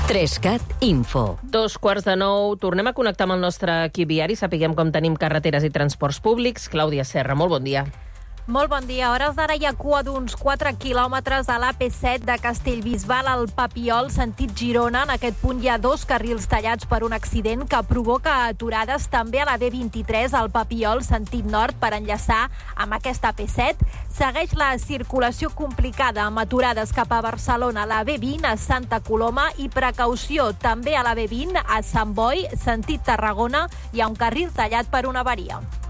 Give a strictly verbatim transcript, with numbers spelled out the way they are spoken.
Trescat Info. Dos quarts de nou, tornem a connectar amb el nostre equip viari, sapiguem com tenim carreteres i transports públics. Clàudia Serra, molt bon dia. Molt bon dia. A hores d'ara hi ha cua d'uns quatre quilòmetres a l'A P set de Castellbisbal al Papiol, sentit Girona. En aquest punt hi ha dos carrils tallats per un accident que provoca aturades també a la D vint-i-tres al Papiol, sentit nord, per enllaçar amb aquesta A P set. Segueix la circulació complicada amb aturades cap a Barcelona, a la B vint, a Santa Coloma, i precaució també a la B vint, a Sant Boi, sentit Tarragona. Hi ha un carril tallat per una avaria.